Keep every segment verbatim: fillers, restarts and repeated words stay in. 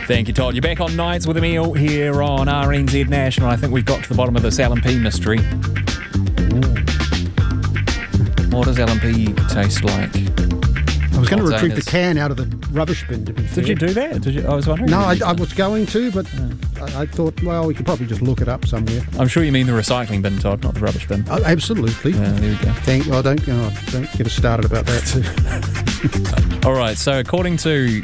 Thank you, Todd. You're back on Nights with Emile here on R N Z National. I think we've got to the bottom of this L and P mystery. Ooh. What does L and P taste like? I was going to retrieve the can out of the rubbish bin, to be fair. Did you do that? Did you? I was wondering. No, I, I was going to, but yeah. I, I thought, well, we could probably just look it up somewhere. I'm sure you mean the recycling bin, Todd, not the rubbish bin. Oh, absolutely. Yeah, there we go. Thank. Well, don't oh, don't get us started about that too. All right. So according to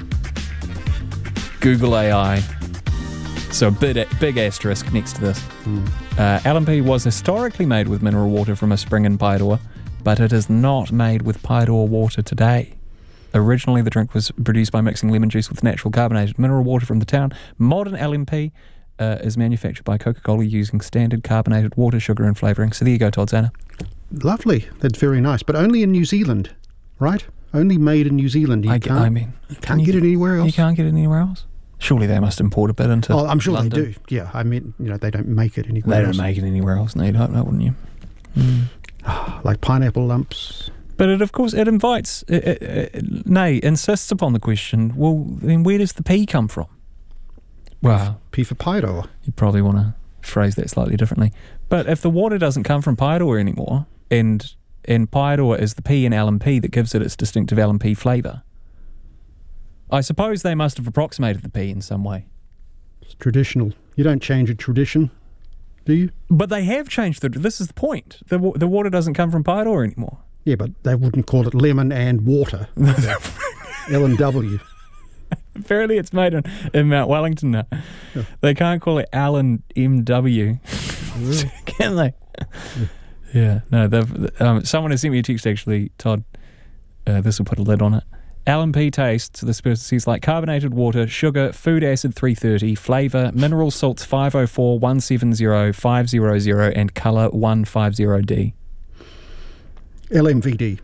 Google A I, so a big, big asterisk next to this. Mm. Uh, L and P was historically made with mineral water from a spring in Paeroa, but it is not made with Paeroa water today. Originally, the drink was produced by mixing lemon juice with natural carbonated mineral water from the town. Modern L and P uh, is manufactured by Coca-Cola using standard carbonated water, sugar and flavouring. So there you go, Todd Zana. Lovely. That's very nice. But only in New Zealand, right? Only made in New Zealand. You I, can't, I mean, you can't get it anywhere else. You can't get it anywhere else? Surely they must import a bit into Oh, I'm sure London. they do. Yeah, I mean, you know, they don't make it anywhere They else. don't make it anywhere else. No, you'd hope not, wouldn't you? Mm. Like pineapple lumps. But it, of course, it invites, it, it, it, nay, insists upon the question, well, then where does the P come from? Well, P for Paeroa. You probably want to phrase that slightly differently. But if the water doesn't come from Paeroa anymore, and, and Paeroa is the P in L and P that gives it its distinctive L and P flavour, I suppose they must have approximated the P in some way. It's traditional. You don't change a tradition, do you? But they have changed the... This is the point. The, the water doesn't come from Paeroa anymore. Yeah, but they wouldn't call it lemon and water. L and W. Apparently it's made in, in Mount Wellington now. Yeah. They can't call it Alan M W. Really? Can they? Yeah, yeah no. They've, um, someone has sent me a text actually, Todd. Uh, this will put a lid on it. L and P tastes, this person says, like carbonated water, sugar, food acid three thirty, flavour, mineral salts five oh four, one seventy, five hundred, and colour one fifty D. L M V D.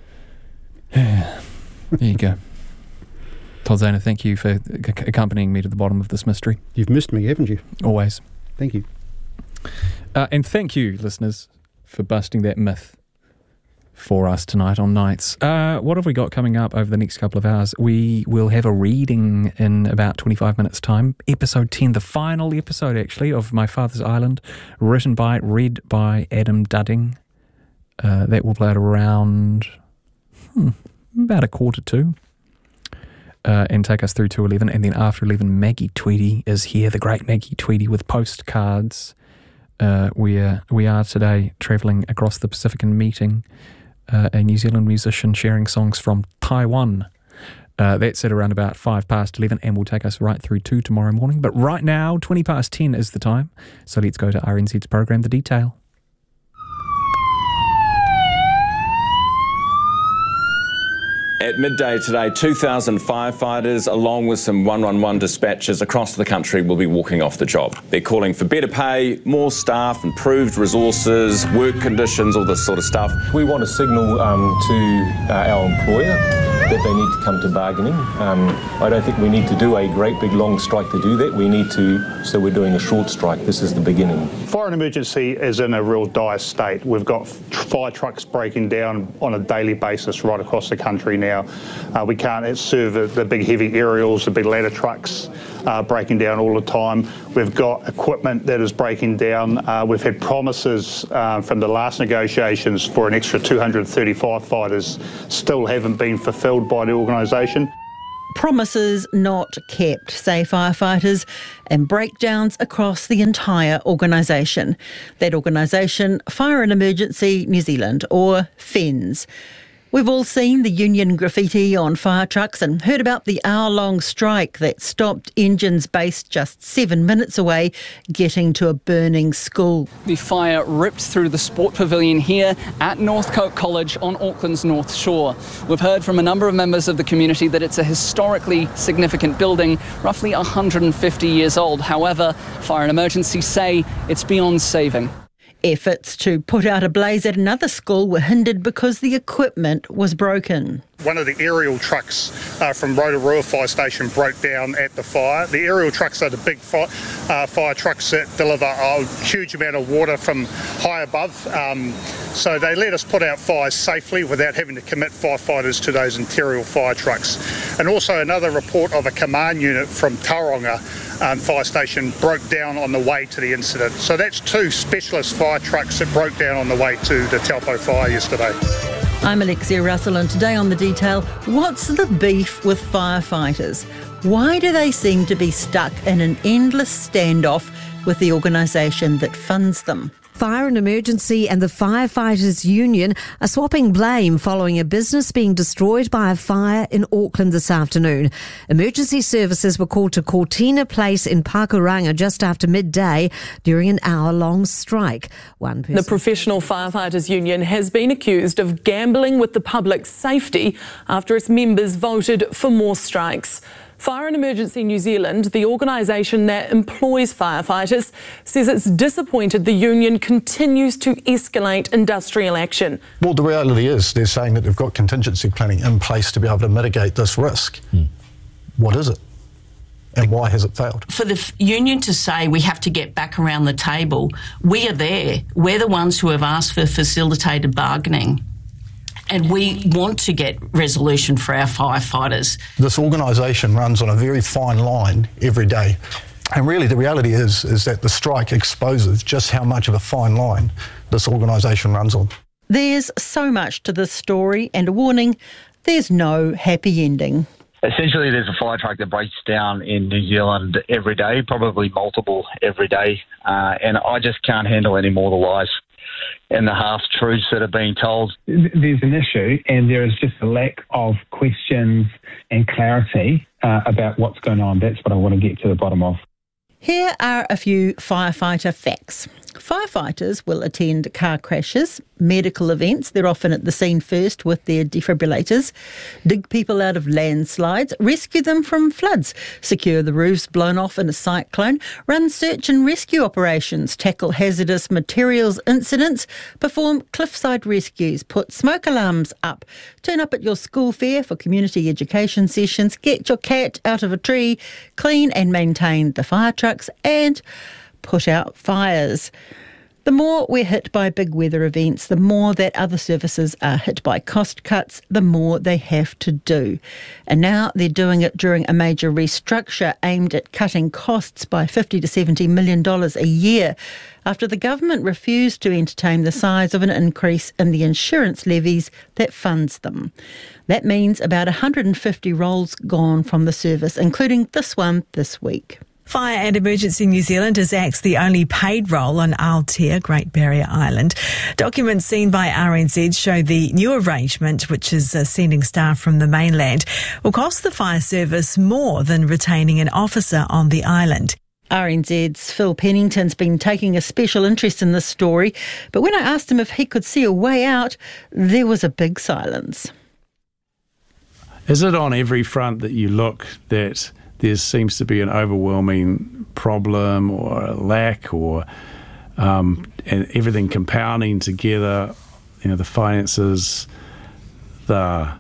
There you go. Todd Zana, thank you for c- accompanying me to the bottom of this mystery. You've missed me, haven't you? Always. Thank you. Uh, and thank you, listeners, for busting that myth for us tonight on Nights. Uh, what have we got coming up over the next couple of hours? We will have a reading in about twenty-five minutes' time. Episode ten, the final episode, actually, of My Father's Island, written by, read by Adam Dudding. Uh, that will play at around hmm, about a quarter to. Uh, and take us through to eleven, and then after eleven, Maggie Tweedy is here, the great Maggie Tweedy with postcards. Uh, we, are, we are today travelling across the Pacific and meeting uh, a New Zealand musician sharing songs from Taiwan. Uh, that's at around about five past eleven, and will take us right through to tomorrow morning. But right now, twenty past ten is the time, so let's go to R N Z's program, The Detail. At midday today, two thousand firefighters, along with some one one one dispatchers across the country, will be walking off the job. They're calling for better pay, more staff, improved resources, work conditions, all this sort of stuff. We want to signal um, to uh, our employer that they need to come to bargaining. Um, I don't think we need to do a great big long strike to do that. We need to, so we're doing a short strike. This is the beginning. Fire and emergency is in a real dire state. We've got fire trucks breaking down on a daily basis right across the country now. Uh, we can't serve the, the big heavy aerials, the big ladder trucks uh, breaking down all the time. We've got equipment that is breaking down. Uh, we've had promises uh, from the last negotiations for an extra two hundred thirty firefighters, still haven't been fulfilled by the organisation. Promises not kept, say firefighters, and breakdowns across the entire organisation. That organisation, Fire and Emergency New Zealand, or FENZ. We've all seen the union graffiti on fire trucks and heard about the hour-long strike that stopped engines based just seven minutes away getting to a burning school. The fire ripped through the sport pavilion here at Northcote College on Auckland's North Shore. We've heard from a number of members of the community that it's a historically significant building, roughly one hundred fifty years old. However, Fire and Emergency say it's beyond saving. Efforts to put out a blaze at another school were hindered because the equipment was broken. One of the aerial trucks uh, from Rotorua Fire Station broke down at the fire. The aerial trucks are the big fi- uh, fire trucks that deliver a huge amount of water from high above. Um, so they let us put out fires safely without having to commit firefighters to those interior fire trucks. And also another report of a command unit from Tauranga um, Fire Station broke down on the way to the incident. So that's two specialist fire trucks that broke down on the way to the Taupo fire yesterday. I'm Alexia Russell, and today on The Detail, what's the beef with firefighters? Why do they seem to be stuck in an endless standoff with the organisation that funds them? Fire and Emergency and the Firefighters Union are swapping blame following a business being destroyed by a fire in Auckland this afternoon. Emergency services were called to Cortina Place in Pakuranga just after midday during an hour-long strike. One person... The Professional Firefighters Union has been accused of gambling with the public's safety after its members voted for more strikes. Fire and Emergency New Zealand, the organisation that employs firefighters, says it's disappointed the union continues to escalate industrial action. Well, the reality is they're saying that they've got contingency planning in place to be able to mitigate this risk. Hmm. What is it? And why has it failed? For the f- union to say we have to get back around the table, we are there. We're the ones who have asked for facilitated bargaining. And we want to get resolution for our firefighters. This organisation runs on a very fine line every day. And really the reality is, is that the strike exposes just how much of a fine line this organisation runs on. There's so much to this story, and a warning, there's no happy ending. Essentially, there's a fire truck that breaks down in New Zealand every day, probably multiple every day, uh, and I just can't handle any more of the lies and the half-truths that are being told. There's an issue, and there is just a lack of questions and clarity uh, about what's going on. That's what I want to get to the bottom of. Here are a few firefighter facts. Firefighters will attend car crashes, medical events. They're often at the scene first with their defibrillators, dig people out of landslides, rescue them from floods, secure the roofs blown off in a cyclone, run search and rescue operations, tackle hazardous materials incidents, perform cliffside rescues, put smoke alarms up, turn up at your school fair for community education sessions, get your cat out of a tree, clean and maintain the fire trucks, and put out fires. The more we're hit by big weather events, the more that other services are hit by cost cuts, the more they have to do. And now they're doing it during a major restructure aimed at cutting costs by fifty to seventy million dollars a year, after the government refused to entertain the size of an increase in the insurance levies that funds them. That means about one hundred fifty roles gone from the service, including this one this week. Fire and Emergency New Zealand is axed the only paid role on Aotea, Great Barrier Island. Documents seen by R N Z show the new arrangement, which is uh, sending staff from the mainland, will cost the fire service more than retaining an officer on the island. R N Z's Phil Pennington's been taking a special interest in this story, but when I asked him if he could see a way out, there was a big silence. Is it on every front that you look that there seems to be an overwhelming problem or a lack, or um, and everything compounding together, you know, the finances, the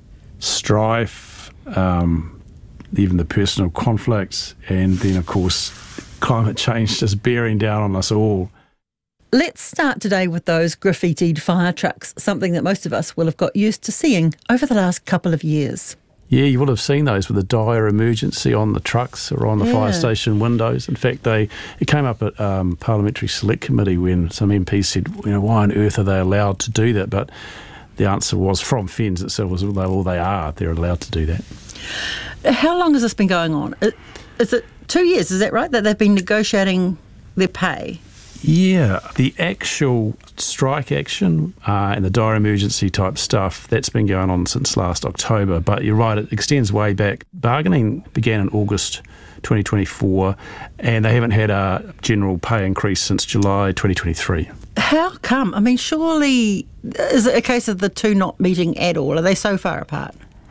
strife, um, even the personal conflicts, and then, of course, climate change just bearing down on us all. Let's start today with those graffitied fire trucks, something that most of us will have got used to seeing over the last couple of years. Yeah, you will have seen those with the dire emergency on the trucks or on the yeah. fire station windows. In fact, they it came up at um, Parliamentary Select Committee when some M Ps said, you know, why on earth are they allowed to do that? But the answer was from F E N Z itself was, well, they are. They're allowed to do that. How long has this been going on? Is it two years, is that right, that they've been negotiating their pay? Yeah, the actual strike action uh, and the dire emergency type stuff, that's been going on since last October. But you're right, it extends way back. Bargaining began in August twenty twenty-four, and they haven't had a general pay increase since July twenty twenty-three. How come? I mean, surely, is it a case of the two not meeting at all? Are they so far apart?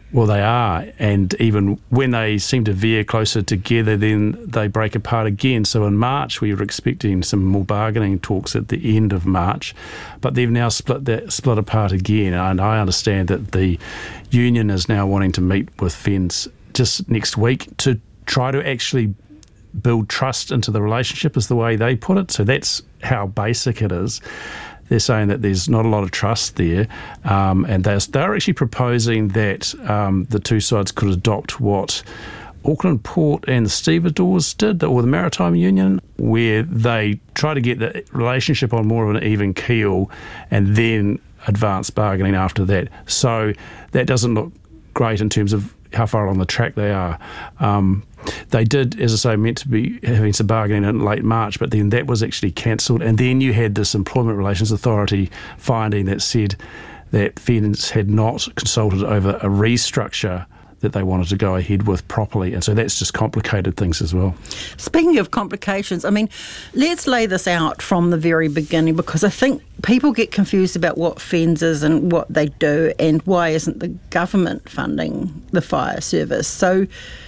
Well, they are, and even when they seem to veer closer together, then they break apart again. So in March, we were expecting some more bargaining talks at the end of March, but they've now split that split apart again. And I understand that the union is now wanting to meet with Fens just next week to try to actually build trust into the relationship, is the way they put it. So that's how basic it is. They're saying that there's not a lot of trust there, um, and they're, they're actually proposing that um, the two sides could adopt what Auckland Port and the stevedores did, or the Maritime Union, where they try to get the relationship on more of an even keel and then advance bargaining after that. So that doesn't look great in terms of how far along the track they are. Um, they did, as I say, meant to be having some bargaining in late March, but then that was actually cancelled. And then you had this Employment Relations Authority finding that said that Fens had not consulted over a restructure that they wanted to go ahead with properly. And so that's just complicated things as well. Speaking of complications, I mean, let's lay this out from the very beginning, because I think people get confused about what Fens is and what they do and why isn't the government funding the fire service. So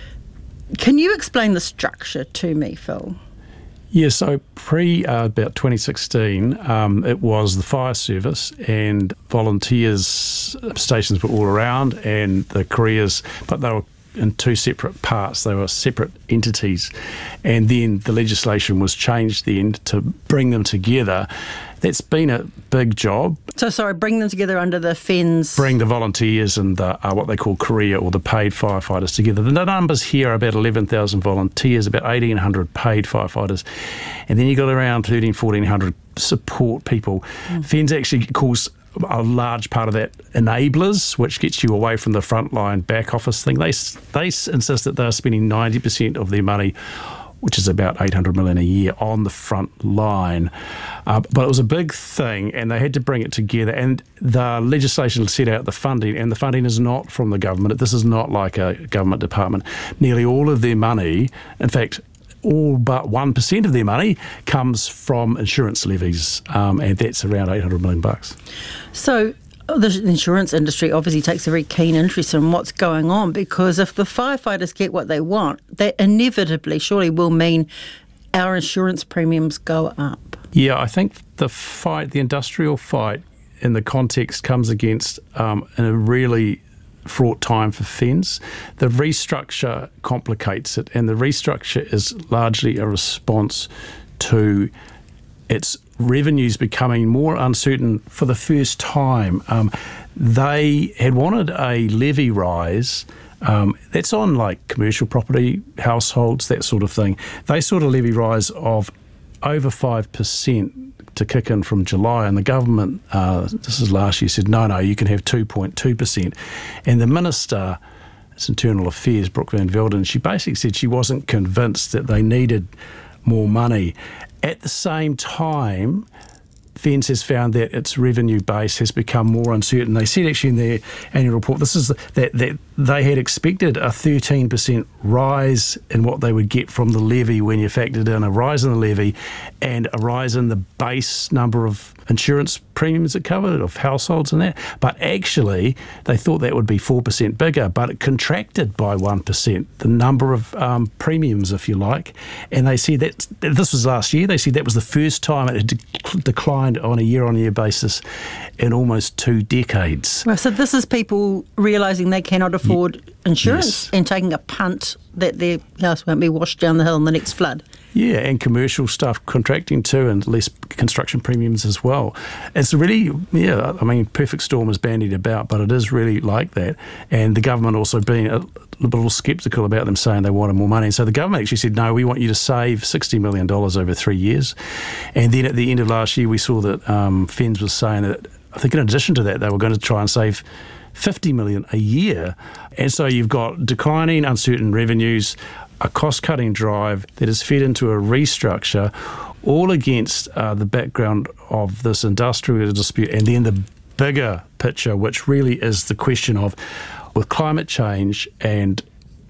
can you explain the structure to me, Phil? Yeah, so pre uh, about twenty sixteen, um, it was the fire service, and volunteers stations were all around, and the careers, but they were in two separate parts. They were separate entities, and then the legislation was changed then to bring them together. That's been a big job. So, sorry, bring them together under the Fens... Bring the volunteers and the, uh, what they call career or the paid firefighters together. The numbers here are about eleven thousand volunteers, about eighteen hundred paid firefighters, and then you got around thirteen, fourteen hundred support people. Mm. Fens actually calls a large part of that enablers, which gets you away from the frontline back office thing. They, they insist that they're spending ninety percent of their money, which is about eight hundred million dollars a year, on the front line. Uh, but it was a big thing, and they had to bring it together. And the legislation set out the funding, and the funding is not from the government. This is not like a government department. Nearly all of their money, in fact, all but one percent of their money comes from insurance levies, um, and that's around eight hundred million bucks. So the insurance industry obviously takes a very keen interest in what's going on, because if the firefighters get what they want, that inevitably surely will mean our insurance premiums go up. Yeah, I think the fight, the industrial fight in the context comes against um, in a really fraught time for Fens. The restructure complicates it, and the restructure is largely a response to its revenues becoming more uncertain for the first time. Um, they had wanted a levy rise. Um, that's on like commercial property, households, that sort of thing. They sought a levy rise of over five percent to kick in from July, and the government, uh, this is last year, said, no, no, you can have two point two percent. And the Minister, it's Internal Affairs, Brooke Van Velden, she basically said she wasn't convinced that they needed more money. At the same time, Fens has found that its revenue base has become more uncertain. They said actually in their annual report, this is the, that, that they had expected a thirteen percent rise in what they would get from the levy when you factored in a rise in the levy and a rise in the base number of insurance premiums it covered, of households and that. But actually, they thought that would be four percent bigger, but it contracted by one percent, the number of um, premiums, if you like. And they said that, this was last year, they said that was the first time it had de- declined on a year-on-year basis in almost two decades. Well, so this is people realising they cannot afford Ye- insurance yes. and taking a punt that their house won't be washed down the hill in the next flood. Yeah, and commercial stuff contracting too, and less construction premiums as well. It's really, yeah, I mean, perfect storm is bandied about, but it is really like that. And the government also being a little sceptical about them saying they wanted more money. And so the government actually said, no, we want you to save sixty million dollars over three years. And then at the end of last year, we saw that um, Fens was saying that, I think in addition to that, they were going to try and save fifty million dollars a year. And so you've got declining, uncertain revenues, a cost-cutting drive that is fed into a restructure, all against uh, the background of this industrial dispute, and then the bigger picture, which really is the question of, with climate change and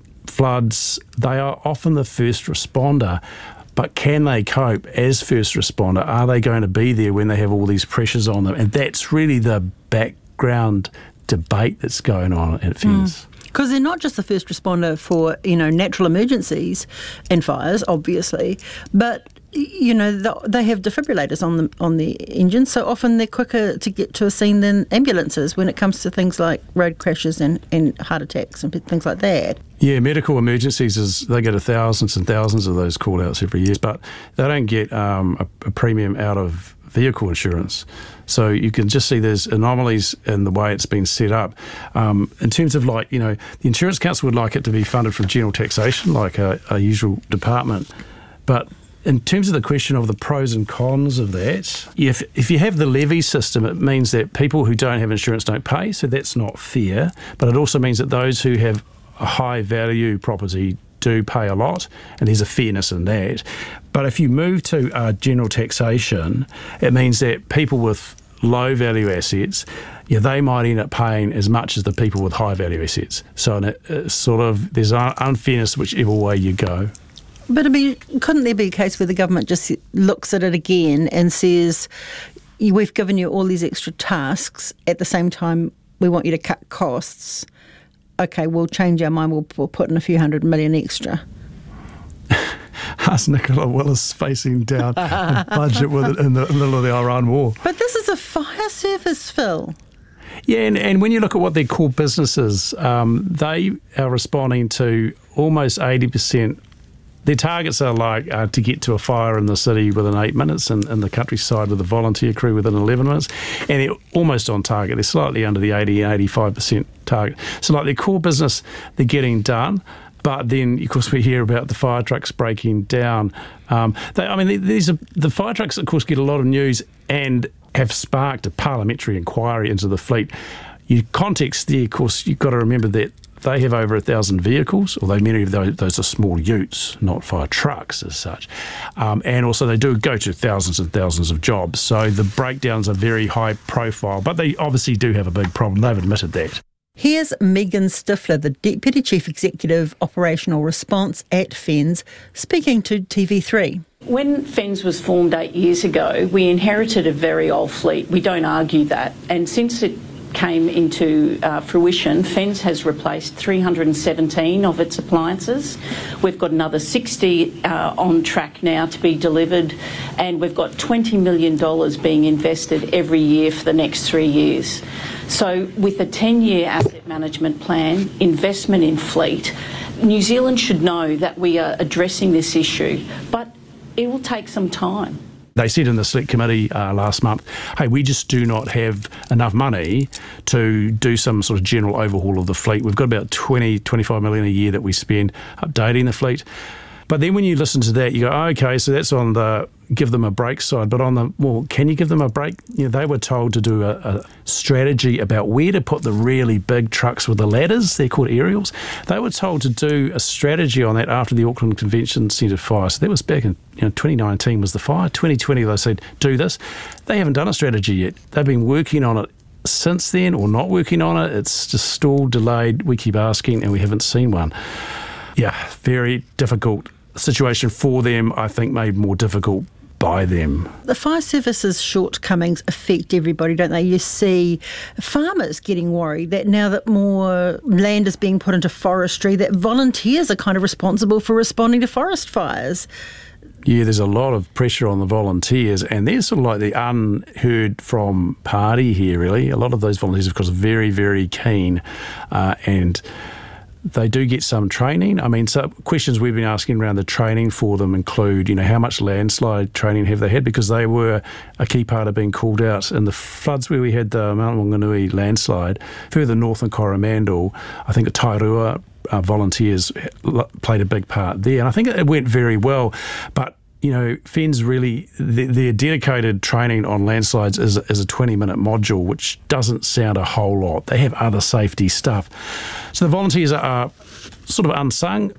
floods, they are often the first responder, but can they cope as first responder? Are they going to be there when they have all these pressures on them? And that's really the background debate that's going on at Fens. Mm. Because they're not just the first responder for, you know, natural emergencies and fires, obviously, but, you know, they have defibrillators on the, on the engine, so often they're quicker to get to a scene than ambulances when it comes to things like road crashes and, and heart attacks and things like that. Yeah, medical emergencies, is they get thousands and thousands of those call-outs every year, but they don't get um, a, a premium out of vehicle insurance. So you can just see there's anomalies in the way it's been set up. Um, in terms of, like, you know, the Insurance Council would like it to be funded from general taxation, like a, a usual department. But in terms of the question of the pros and cons of that, if if you have the levy system, it means that people who don't have insurance don't pay, so that's not fair. But it also means that those who have a high value property do pay a lot, and there's a fairness in that. But if you move to uh, general taxation, it means that people with low value assets, yeah, they might end up paying as much as the people with high value assets. So it, it's sort of, there's un- unfairness whichever way you go. But I mean, couldn't there be a case where the government just looks at it again and says, we've given you all these extra tasks, at the same time we want you to cut costs. Okay, we'll change our mind, we'll, we'll put in a few hundred million extra. Ask Nicola Willis facing down a budget with it in the middle of the Iran war. But this is a fire service, Phil. Yeah, and, and when you look at what their core business is, um, they are responding to almost eighty percent. Their targets are like uh, to get to a fire in the city within eight minutes and in the countryside with a volunteer crew within eleven minutes. And they're almost on target. They're slightly under the eighty, eighty-five percent target. So like their core business, they're getting done. But then, of course, we hear about the fire trucks breaking down. Um, they, I mean, these are the fire trucks, of course, get a lot of news and have sparked a parliamentary inquiry into the fleet. You context there, of course, you've got to remember that they have over a thousand vehicles, although many of those, those are small utes, not fire trucks as such. Um, and also they do go to thousands and thousands of jobs. So the breakdowns are very high profile, but they obviously do have a big problem. They've admitted that. Here's Megan Stifler, the Deputy Chief Executive Operational Response at FENZ, speaking to T V three. When FENZ was formed eight years ago, we inherited a very old fleet. We don't argue that. And since it came into uh, fruition, FENZ has replaced three hundred seventeen of its appliances. We've got another sixty uh, on track now to be delivered, and we've got twenty million dollars being invested every year for the next three years. So with a ten-year asset management plan, investment in fleet, New Zealand should know that we are addressing this issue, but it will take some time. They said in the select committee uh, last month, hey, we just do not have enough money to do some sort of general overhaul of the fleet. We've got about twenty, twenty-five million a year that we spend updating the fleet. But then when you listen to that, you go, oh, okay, so that's on the give them a break side. But on the, well, can you give them a break? You know, they were told to do a, a strategy about where to put the really big trucks with the ladders. They're called aerials. They were told to do a strategy on that after the Auckland Convention Centre fire. So that was back in, you know, twenty nineteen was the fire. twenty twenty they said, do this. They haven't done a strategy yet. They've been working on it since then, or not working on it. It's just stalled, delayed. We keep asking and we haven't seen one. Yeah, very difficult situation for them, I think made more difficult by them. The fire service's shortcomings affect everybody, don't they? You see farmers getting worried that now that more land is being put into forestry, that volunteers are kind of responsible for responding to forest fires. Yeah, there's a lot of pressure on the volunteers, and they're sort of like the unheard from party here, really. A lot of those volunteers, of course, are very, very keen uh, and they do get some training. I mean, so questions we've been asking around the training for them include, you know, how much landslide training have they had? Because they were a key part of being called out in the floods where we had the Mount Maunganui landslide. Further north in Coromandel, I think the Tairua uh, volunteers played a big part there. And I think it went very well. But you know, FENZ really, their dedicated training on landslides is, is a twenty-minute module, which doesn't sound a whole lot. They have other safety stuff. So the volunteers are sort of unsung. A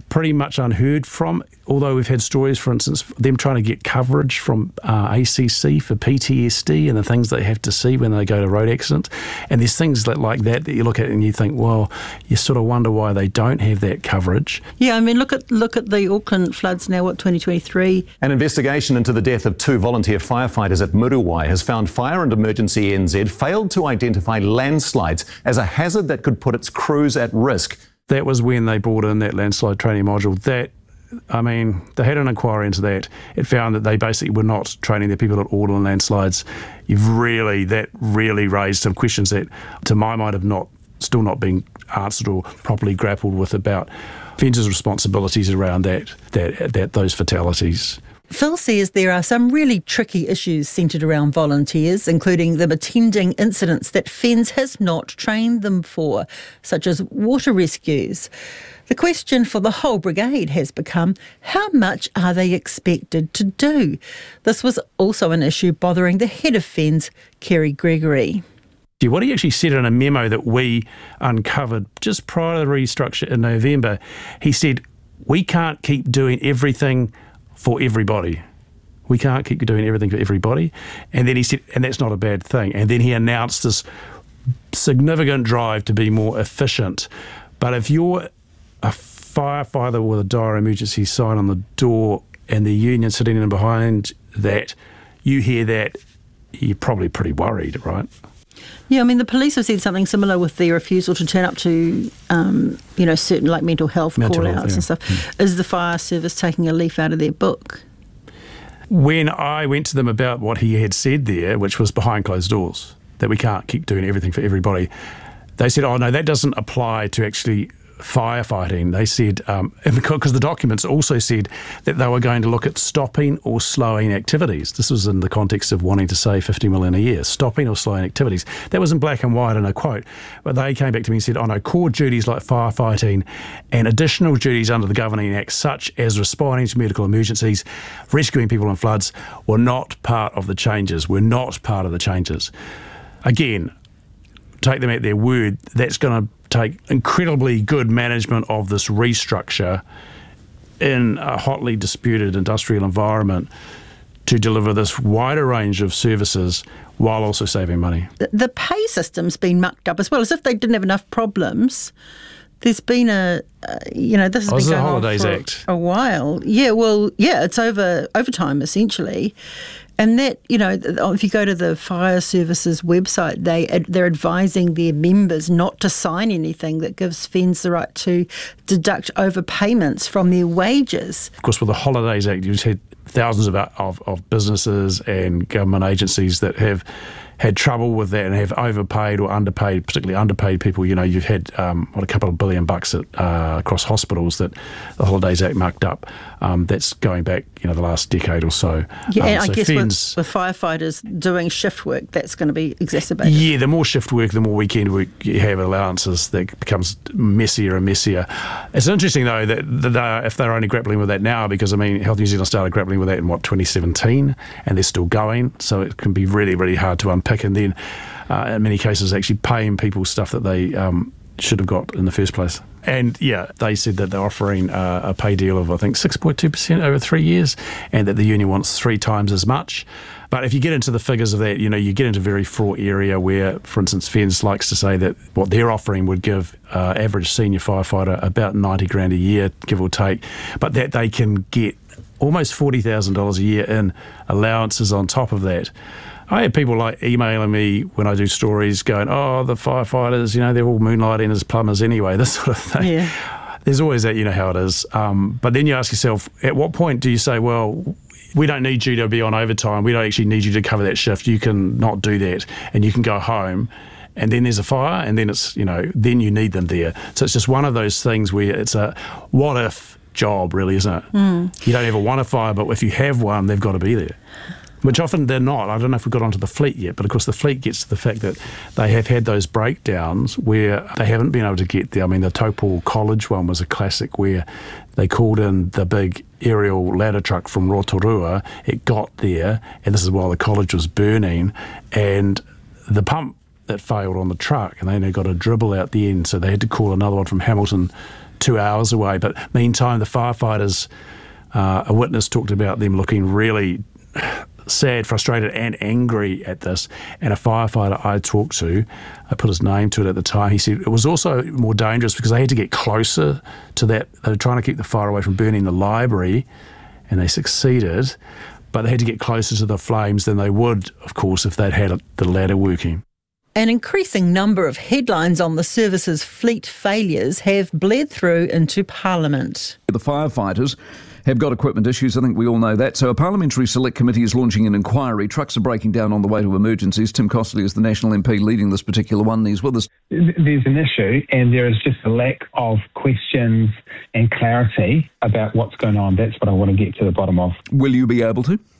pretty much unheard from, although we've had stories, for instance, them trying to get coverage from uh, A C C for P T S D and the things they have to see when they go to road accidents. And there's things that, like that that you look at and you think, well, you sort of wonder why they don't have that coverage. Yeah, I mean, look at look at the Auckland floods now, what, twenty twenty-three? An investigation into the death of two volunteer firefighters at Muruwai has found Fire and Emergency N Z failed to identify landslides as a hazard that could put its crews at risk. That was when they brought in that landslide training module. That, I mean, they had an inquiry into that. It found that they basically were not training their people at all on landslides. You've really, that really raised some questions that, to my mind, have not, still not been answered or properly grappled with about Fence's responsibilities around that, that, that those fatalities. Phil says there are some really tricky issues centred around volunteers, including them attending incidents that Fens has not trained them for, such as water rescues. The question for the whole brigade has become, how much are they expected to do? This was also an issue bothering the head of Fens, Kerry Gregory. What he actually said in a memo that we uncovered just prior to the restructure in November, he said, we can't keep doing everything for everybody. We can't keep doing everything for everybody. And then he said, and that's not a bad thing. And then he announced this significant drive to be more efficient. But if you're a firefighter with a dire emergency sign on the door and the union sitting in behind that, you hear that, you're probably pretty worried, right? Yeah, I mean, the police have said something similar with their refusal to turn up to, um, you know, certain like mental health Mental call-outs health, yeah. and stuff. Mm. Is the fire service taking a leaf out of their book? When I went to them about what he had said there, which was behind closed doors, that we can't keep doing everything for everybody, they said, oh, no, that doesn't apply to actually firefighting. They said, um, because the documents also said that they were going to look at stopping or slowing activities. This was in the context of wanting to save fifty million a year, stopping or slowing activities. That was in black and white in a quote. But they came back to me and said, oh no, core duties like firefighting and additional duties under the Governing Act, such as responding to medical emergencies, rescuing people in floods, were not part of the changes, were not part of the changes. Again, take them at their word, that's going to take incredibly good management of this restructure in a hotly disputed industrial environment to deliver this wider range of services while also saving money. The, the pay system's been mucked up as well, as if they didn't have enough problems. There's been a, uh, you know, this has oh, been this is going the Holidays on for Act. a while. Yeah, well, yeah, it's over overtime essentially. And that, you know, if you go to the fire services website, they, they're advising their members not to sign anything that gives Fens the right to deduct overpayments from their wages. Of course, with the Holidays Act, you've had thousands of, of, of businesses and government agencies that have had trouble with that and have overpaid or underpaid, particularly underpaid people. You know, you've had, um, what, a couple of billion bucks at, uh, across hospitals that the Holidays Act mucked up. Um, that's going back, you know, the last decade or so. Yeah, um, and so I guess Fens, with, with firefighters doing shift work, that's going to be exacerbated. Yeah, the more shift work, the more weekend work you have allowances, that becomes messier and messier. It's interesting, though, that, that they're, if they're only grappling with that now, because, I mean, Health New Zealand started grappling with that in, what, twenty seventeen, and they're still going, so it can be really, really hard to unpick. And then, uh, in many cases, actually paying people stuff that they um, should have got in the first place. And, yeah, they said that they're offering uh, a pay deal of, I think, six point two percent over three years, and that the union wants three times as much. But if you get into the figures of that, you know, you get into a very fraught area where, for instance, Fens likes to say that what they're offering would give uh, average senior firefighter about ninety grand a year, give or take, but that they can get almost forty thousand dollars a year in allowances on top of that. I have people like emailing me when I do stories going, oh, the firefighters, you know, they're all moonlighting as plumbers anyway, this sort of thing. Yeah. There's always that, you know how it is. Um, but then you ask yourself, at what point do you say, well, we don't need you to be on overtime. We don't actually need you to cover that shift. You can not do that and you can go home. And then there's a fire and then it's, you know, then you need them there. So it's just one of those things where it's a what if job, really, isn't it? Mm. You don't ever want a fire, but if you have one, they've got to be there. Which often they're not. I don't know if we've got onto the fleet yet, but of course the fleet gets to the fact that they have had those breakdowns where they haven't been able to get there. I mean, the Taupō College one was a classic where they called in the big aerial ladder truck from Rotorua. It got there, and this is while the college was burning, and the pump that failed on the truck, and they only got a dribble out the end, so they had to call another one from Hamilton two hours away. But meantime, the firefighters, uh, a witness talked about them looking really sad, frustrated and angry at this. And a firefighter I talked to, I put his name to it at the time, he said it was also more dangerous because they had to get closer to that. They were trying to keep the fire away from burning the library, and they succeeded, but they had to get closer to the flames than they would, of course, if they'd had the ladder working. An increasing number of headlines on the service's fleet failures have bled through into Parliament. The firefighters have got equipment issues, I think we all know that. So a parliamentary select committee is launching an inquiry. Trucks are breaking down on the way to emergencies. Tim Costley is the National M P leading this particular one. He's with us. There's an issue and there is just a lack of questions and clarity about what's going on. That's what I want to get to the bottom of. Will you be able to?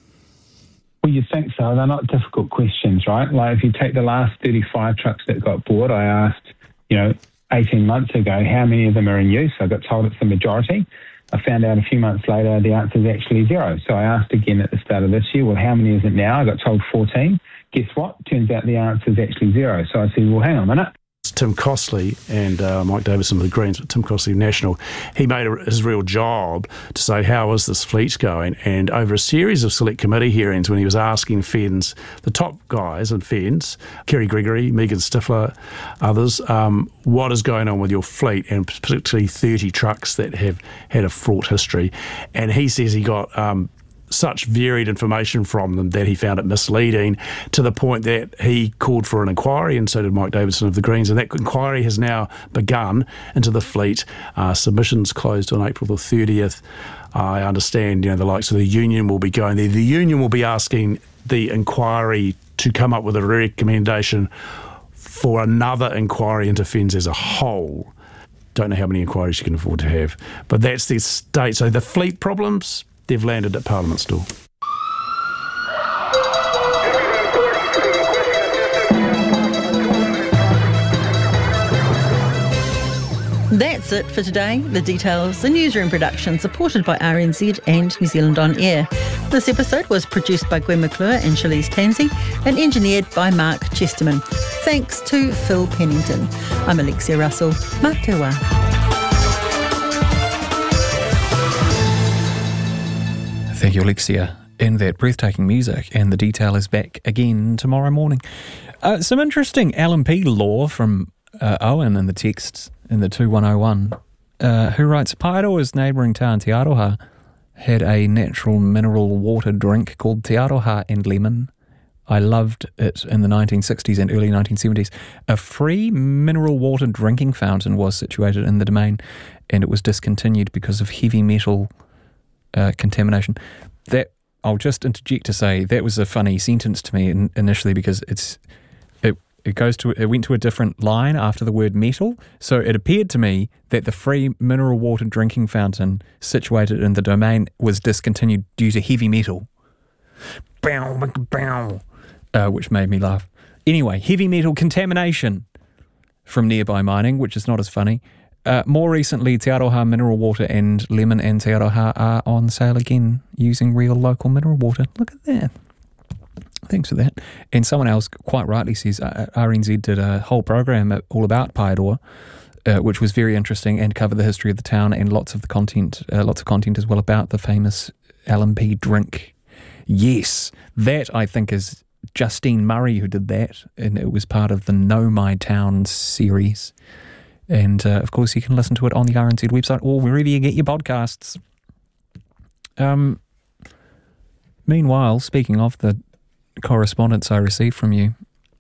Well, you think so. They're not difficult questions, right? Like if you take the last thirty-five trucks that got bought, I asked, you know, eighteen months ago, how many of them are in use? I got told it's the majority. I found out a few months later the answer is actually zero. So I asked again at the start of this year, well, how many is it now? I got told fourteen. Guess what? Turns out the answer is actually zero. So I said, well, hang on a minute. Tim Costley and uh, Mike Davison of the Greens, but Tim Costley National, he made a, his real job to say, how is this fleet going? And over a series of select committee hearings, when he was asking F E N S, the top guys in F E N S, Kerry Gregory, Megan Stifler, others, um, what is going on with your fleet, and particularly thirty trucks that have had a fraught history. And he says he got um, such varied information from them that he found it misleading, to the point that he called for an inquiry, and so did Mike Davison of the Greens, and that inquiry has now begun into the fleet. Uh, submissions closed on April the thirtieth. I understand, you know, the likes of the union will be going there. The union will be asking the inquiry to come up with a recommendation for another inquiry into F E N S as a whole. Don't know how many inquiries you can afford to have, but that's the state. So the fleet problems, they've landed at Parliament's door. That's it for today. The Details, the newsroom production supported by R N Z and New Zealand On Air. This episode was produced by Gwen McClure and Shalise Tansey and engineered by Mark Chesterman. Thanks to Phil Pennington. I'm Alexia Russell. Mā te wā. Thank you, Alexia, and that breathtaking music. And The Detail is back again tomorrow morning. Uh, some interesting L M P law from uh, Owen in the text in the two one oh one, uh, who writes, Paeroa's neighbouring town, Te Aroha, had a natural mineral water drink called Te Aroha and Lemon. I loved it in the nineteen sixties and early nineteen seventies. A free mineral water drinking fountain was situated in the domain, and it was discontinued because of heavy metal Uh, contamination. That, I'll just interject to say, that was a funny sentence to me in, initially, because it's it it goes to it went to a different line after the word metal. So it appeared to me that the free mineral water drinking fountain situated in the domain was discontinued due to heavy metal. Bow, bow, uh, which made me laugh. Anyway, heavy metal contamination from nearby mining, which is not as funny. Uh, more recently, Te Aroha mineral water and Lemon and Te Aroha are on sale again using real local mineral water. Look at that. Thanks for that. And someone else quite rightly says uh, R N Z did a whole program all about Paeroa, uh, which was very interesting and covered the history of the town and lots of the content, uh, lots of content as well about the famous L M P drink. Yes, that I think is Justine Murray who did that, and it was part of the Know My Town series. And, uh, of course, you can listen to it on the R N Z website or wherever you get your podcasts. Um, meanwhile, speaking of the correspondence I received from you,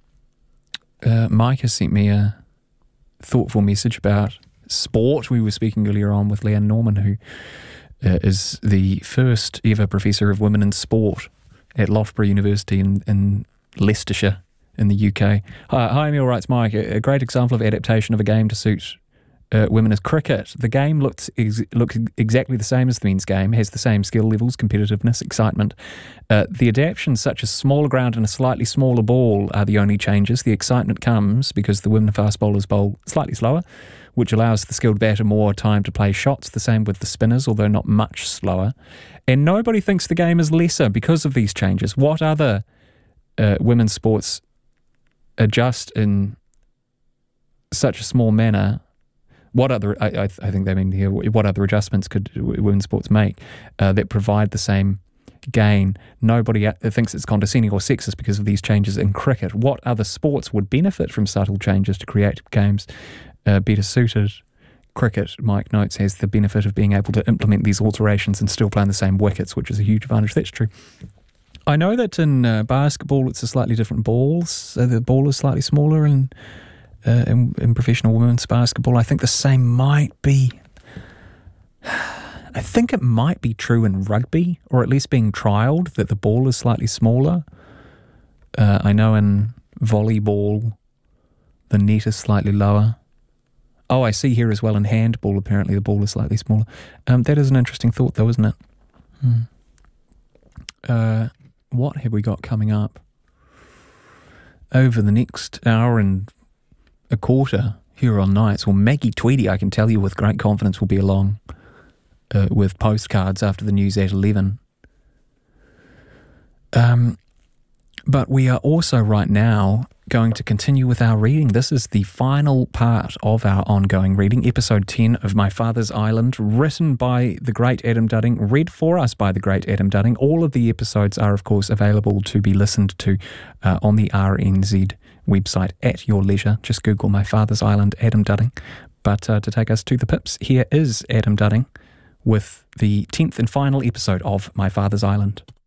uh, Mike has sent me a thoughtful message about sport. We were speaking earlier on with Leanne Norman, who uh, is the first ever professor of women in sport at Loughborough University in, in Leicestershire, in the U K. Hi, hi Emil writes, Mike, a, a great example of adaptation of a game to suit uh, women is cricket. The game looks ex- looks exactly the same as the men's game, has the same skill levels, competitiveness, excitement. Uh, the adaptations, such as smaller ground and a slightly smaller ball, are the only changes. The excitement comes because the women fast bowlers bowl slightly slower, which allows the skilled batter more time to play shots. The same with the spinners, although not much slower. And nobody thinks the game is lesser because of these changes. What other uh, women's sports adjust in such a small manner What other, I, I, I think they mean here, what other adjustments could women's sports make uh, that provide the same gain? Nobody thinks it's condescending or sexist because of these changes in cricket. What other sports would benefit from subtle changes to create games uh, better suited? Cricket, Mike notes, has the benefit of being able to implement these alterations and still play on the same wickets, which is a huge advantage. That's true. I know that in uh, basketball it's a slightly different ball, so the ball is slightly smaller in, uh, in, in professional women's basketball. I think the same might be, I think it might be true in rugby, or at least being trialled, that the ball is slightly smaller. Uh, I know in volleyball the net is slightly lower. Oh, I see here as well in handball, apparently the ball is slightly smaller. Um, that is an interesting thought though, isn't it? Hmm. Uh, what have we got coming up over the next hour and a quarter here on Nights? Well, Maggie Tweedy, I can tell you with great confidence, will be along uh, with postcards after the news at eleven. Um, but we are also right now going to continue with our reading. This is the final part of our ongoing reading, episode ten of My Father's Island, written by the great Adam Dudding, read for us by the great Adam Dudding. All of the episodes are, of course, available to be listened to uh, on the R N Z website at your leisure. Just Google My Father's Island, Adam Dudding. But uh, to take us to the pips, here is Adam Dudding with the tenth and final episode of My Father's Island.